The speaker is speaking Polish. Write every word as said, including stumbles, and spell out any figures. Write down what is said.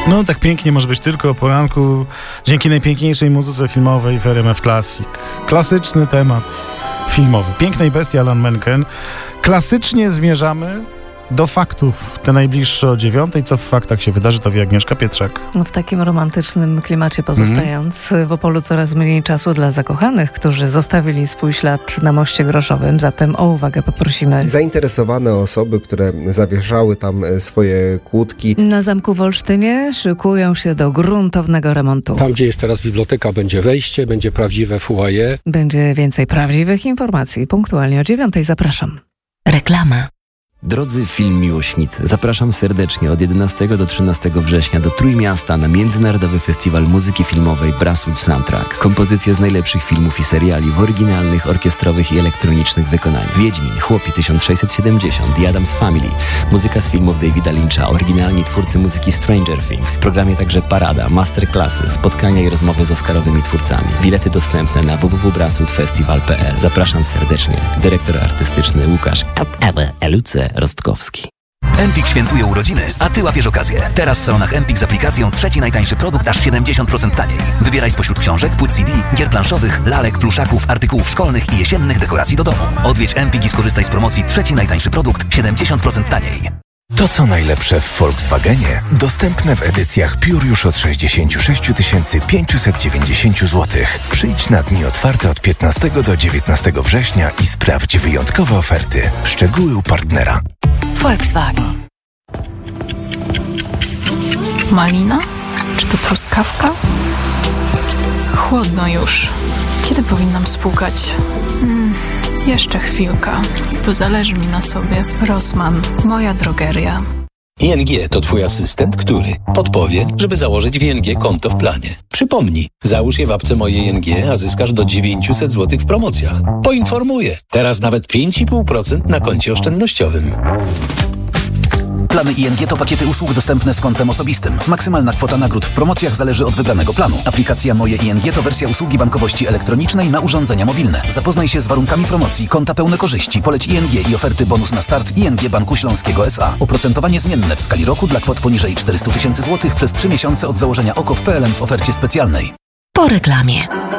No tak pięknie może być tylko o poranku, dzięki najpiękniejszej muzyce filmowej w R M F Classic. Klasyczny temat filmowy. Piękna i bestia Alan Menken. Klasycznie zmierzamy do faktów. Te najbliższe o dziewiątej. Co w faktach się wydarzy, to wie Agnieszka Pietrzak. W takim romantycznym klimacie pozostając, mm. w Opolu coraz mniej czasu dla zakochanych, którzy zostawili swój ślad na moście groszowym. Zatem o uwagę poprosimy zainteresowane osoby, które zawieszały tam swoje kłódki. Na Zamku w Olsztynie szykują się do gruntownego remontu. Tam, gdzie jest teraz biblioteka, będzie wejście, będzie prawdziwe foyer. Będzie więcej prawdziwych informacji. Punktualnie o dziewiątej zapraszam. Reklama. Drodzy film miłośnicy, zapraszam serdecznie od jedenastego do trzynastego września do Trójmiasta na Międzynarodowy Festiwal Muzyki Filmowej Brasswood Soundtracks. Kompozycje z najlepszych filmów i seriali w oryginalnych, orkiestrowych i elektronicznych wykonaniach. Wiedźmin, Chłopi tysiąc sześćset siedemdziesiąt, The Addams Family, muzyka z filmów Davida Lyncha, oryginalni twórcy muzyki Stranger Things. W programie także parada, masterclassy, spotkania i rozmowy z oscarowymi twórcami. Bilety dostępne na w w w kropka brasswood festival kropka p l. Zapraszam serdecznie. Dyrektor artystyczny Łukasz Eluce Rostkowski. Empik świętuje urodziny, a Ty łapiesz okazję. Teraz w salonach Empik z aplikacją trzeci najtańszy produkt aż siedemdziesiąt procent taniej. Wybieraj spośród książek, płyt C D, gier planszowych, lalek, pluszaków, artykułów szkolnych i jesiennych dekoracji do domu. Odwiedź Empik i skorzystaj z promocji trzeci najtańszy produkt siedemdziesiąt procent taniej. To, co najlepsze w Volkswagenie, dostępne w edycjach Pure już od sześćdziesiąt sześć tysięcy pięćset dziewięćdziesiąt złotych. Przyjdź na dni otwarte od piętnastego do dziewiętnastego września i sprawdź wyjątkowe oferty. Szczegóły u partnera. Volkswagen. Malina? Czy to truskawka? Chłodno już. Kiedy powinnam spłukać? Hmm, jeszcze chwilka, bo zależy mi na sobie. Rossmann, moja drogeria. I N G to Twój asystent, który podpowie, żeby założyć w I N G konto w planie. Przypomnij, załóż je w apce Moje I N G, a zyskasz do dziewięćset złotych w promocjach. Poinformuję, teraz nawet pięć i pół procent na koncie oszczędnościowym. Plany I N G to pakiety usług dostępne z kontem osobistym. Maksymalna kwota nagród w promocjach zależy od wybranego planu. Aplikacja Moje I N G to wersja usługi bankowości elektronicznej na urządzenia mobilne. Zapoznaj się z warunkami promocji, konta pełne korzyści, poleć I N G i oferty bonus na start I N G Banku Śląskiego S A. Oprocentowanie zmienne w skali roku dla kwot poniżej czterysta tysięcy złotych przez trzy miesiące od założenia O K O w P L N w ofercie specjalnej. Po reklamie.